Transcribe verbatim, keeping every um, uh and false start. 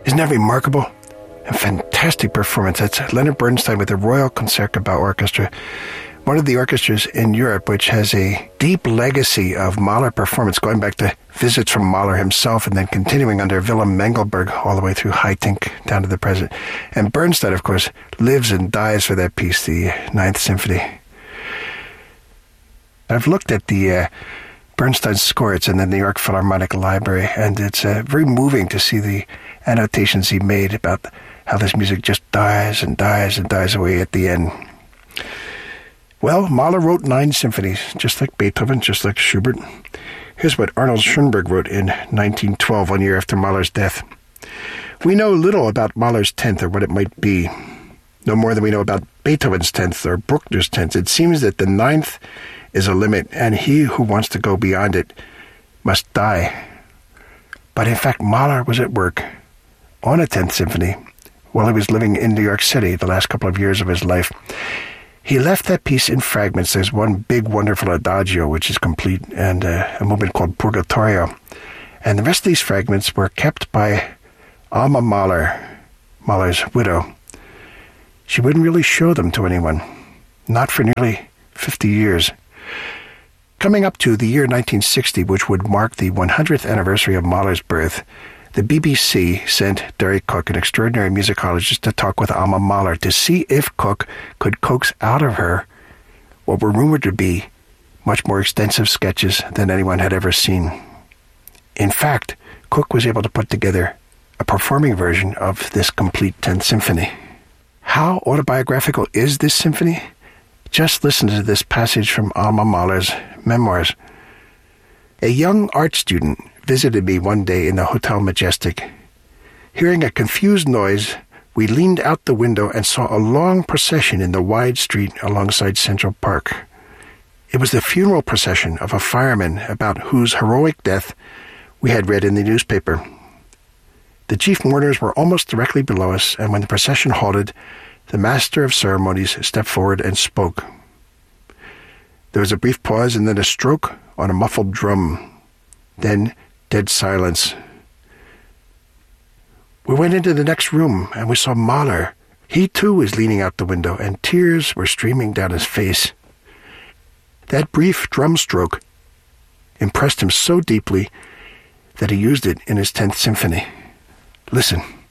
Isn't that remarkable? A fantastic performance. That's Leonard Bernstein with the Royal Concertgebouw Orchestra, one of the orchestras in Europe which has a deep legacy of Mahler performance, going back to visits from Mahler himself and then continuing under Willem Mengelberg all the way through Haitink down to the present. And Bernstein, of course, lives and dies for that piece, the Ninth Symphony. I've looked at the uh, Bernstein score. It's in the New York Philharmonic Library, and it's uh, very moving to see the annotations he made about how this music just dies and dies and dies away at the end. Well, Mahler wrote nine symphonies, just like Beethoven, just like Schubert. Here's what Arnold Schoenberg wrote in nineteen twelve, one year after Mahler's death. We know little about Mahler's tenth or what it might be, no more than we know about Beethoven's tenth or Bruckner's tenth. It seems that the ninth is a limit, and he who wants to go beyond it must die. But in fact, Mahler was at work on a tenth symphony while he was living in New York City the last couple of years of his life. He left that piece in fragments. There's one big, wonderful adagio, which is complete, and uh, a movement called Purgatorio. And the rest of these fragments were kept by Alma Mahler, Mahler's widow. She wouldn't really show them to anyone, not for nearly fifty years. Coming up to the year nineteen sixty, which would mark the one hundredth anniversary of Mahler's birth, the B B C sent Derry Cook, an extraordinary musicologist, to talk with Alma Mahler to see if Cook could coax out of her what were rumored to be much more extensive sketches than anyone had ever seen. In fact, Cook was able to put together a performing version of this complete tenth Symphony. How autobiographical is this symphony? Just listen to this passage from Alma Mahler's memoirs. A young art student visited me one day in the Hotel Majestic. Hearing a confused noise, we leaned out the window and saw a long procession in the wide street alongside Central Park. It was the funeral procession of a fireman about whose heroic death we had read in the newspaper. The chief mourners were almost directly below us, and when the procession halted, the master of ceremonies stepped forward and spoke. There was a brief pause and then a stroke on a muffled drum. Then dead silence. We went into the next room and we saw Mahler. He too was leaning out the window and tears were streaming down his face. That brief drum stroke impressed him so deeply that he used it in his tenth Symphony. Listen.